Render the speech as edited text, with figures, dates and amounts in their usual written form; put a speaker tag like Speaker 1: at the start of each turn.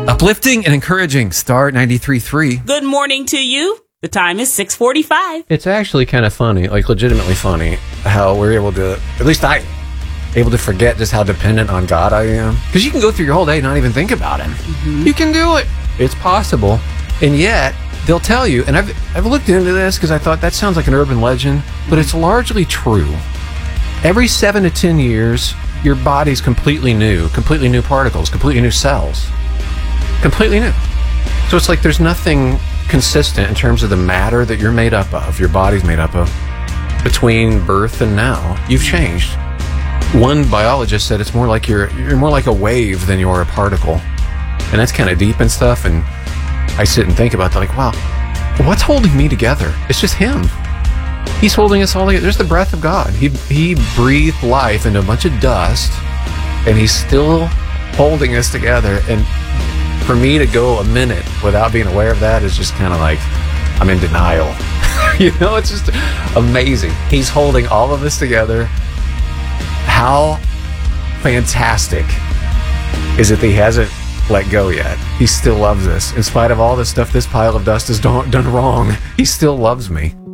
Speaker 1: Uplifting and encouraging. Star 93.3.
Speaker 2: Good morning to you. The time is 6:45.
Speaker 1: It's actually kind of funny, like legitimately funny, how we're able to, at least I, able to forget just how dependent on God I am. Because you can go through your whole day and not even think about Him. Mm-hmm. You can do it. It's possible. And yet, they'll tell you, and I've looked into this because I thought that sounds like an urban legend, but it's largely true. Every 7 to 10 years, your body's completely new particles, completely new cells. Completely new. So it's like there's nothing consistent in terms of the matter that you're made up of, your body's made up of, between birth and now. You've changed. One biologist said it's more like you're more like a wave than you're a particle. And that's kind of deep and stuff, and I sit and think about that, like, wow, what's holding me together? It's just Him. He's holding us all together. There's the breath of God. He breathed life into a bunch of dust, and He's still holding us together. And for me to go a minute without being aware of that is just kind of like I'm in denial. It's just amazing. He's holding all of us together. How fantastic is it that He hasn't let go yet? He still loves us. In spite of all the stuff this pile of dust has done wrong, He still loves me.